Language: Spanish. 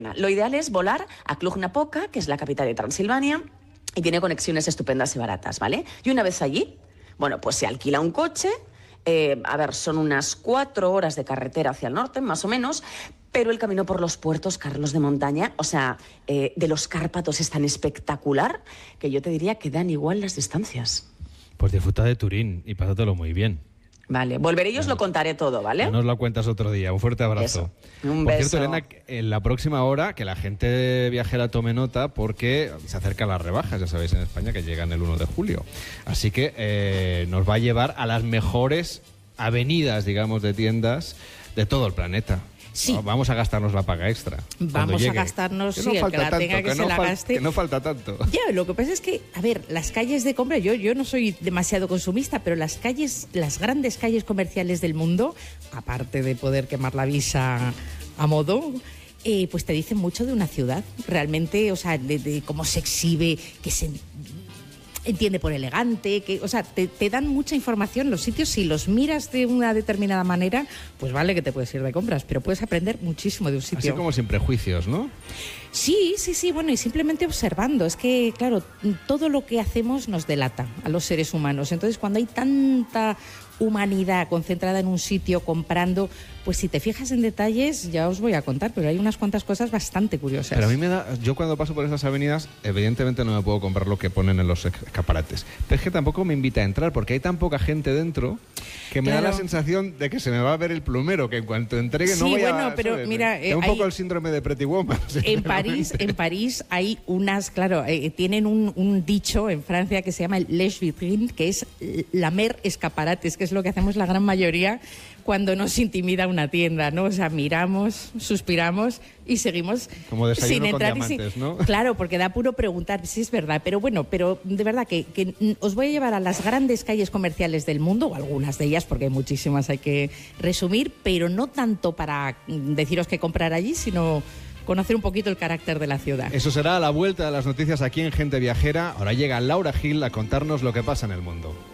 Lo ideal es volar a Cluj-Napoca, que es la capital de Transilvania, y tiene conexiones estupendas y baratas, ¿vale? Y una vez allí, bueno, pues se alquila un coche, son unas 4 horas de carretera hacia el norte, más o menos, pero el camino por los puertos, Carlos, de montaña, de los Cárpatos es tan espectacular que yo te diría que dan igual las distancias. Pues disfruta de Turín y pásatelo muy bien. Vale, volveré y os lo contaré todo, ¿vale? Ya nos lo cuentas otro día. Un fuerte abrazo. Eso. Un Por beso. cierto, Elena, en la próxima hora, que la gente viajera tome nota porque se acercan las rebajas, ya sabéis, en España, que llegan el 1 de julio. Así que nos va a llevar a las mejores avenidas, digamos, de tiendas de todo el planeta. Sí. Vamos a gastarnos la paga extra. Vamos a gastarnos, que sí, el que la tenga que se la gaste. Que no falta tanto. Ya, lo que pasa es que, a ver, las calles de compra, yo no soy demasiado consumista, pero las grandes calles comerciales del mundo, aparte de poder quemar la visa a modo, pues te dicen mucho de una ciudad. Realmente, de cómo se exhibe, que se entiende por elegante, te dan mucha información los sitios. Si los miras de una determinada manera, pues vale que te puedes ir de compras, pero puedes aprender muchísimo de un sitio. Así como sin prejuicios, ¿no? Sí, bueno, y simplemente observando. Es que, claro, todo lo que hacemos nos delata a los seres humanos. Entonces, cuando hay tanta humanidad concentrada en un sitio comprando, pues si te fijas en detalles, ya os voy a contar, pero hay unas cuantas cosas bastante curiosas. Pero a mí yo cuando paso por esas avenidas, evidentemente no me puedo comprar lo que ponen en los escaparates. Pero es que tampoco me invita a entrar, porque hay tan poca gente dentro que me da la sensación de que se me va a ver el plumero, que en cuanto entregue no voy a... Sí, bueno, pero ¿sabes? mira... Es un poco el síndrome de Pretty Woman. En París hay unas, claro, tienen un dicho en Francia que se llama el lèche vitrine, que es lamer escaparates, que es lo que hacemos la gran mayoría cuando nos intimida una tienda, ¿no? Miramos, suspiramos y seguimos como desayuno sin entrar. con diamantes, ¿no? Claro, porque da puro preguntar, sí es verdad, pero de verdad que os voy a llevar a las grandes calles comerciales del mundo, o algunas de ellas, porque hay muchísimas, hay que resumir, pero no tanto para deciros qué comprar allí, sino conocer un poquito el carácter de la ciudad. Eso será a la vuelta de las noticias aquí en Gente Viajera. Ahora llega Laura Gil a contarnos lo que pasa en el mundo.